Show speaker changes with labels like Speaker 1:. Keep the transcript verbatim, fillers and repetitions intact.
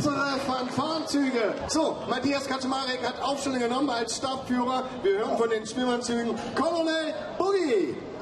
Speaker 1: unsere Fanfarenzüge. So, Matthias Kaczmarek hat Aufstellung genommen als Stabführer. Wir hören von den Schwimmanzügen Colonel Boogie.